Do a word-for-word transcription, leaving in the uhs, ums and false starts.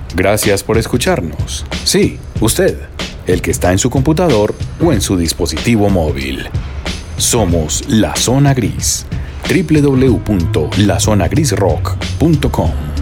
Gracias por escucharnos. Sí, usted, el que está en su computador o en su dispositivo móvil. Somos La Zona Gris. doble u doble u doble u punto la zona gris rock punto com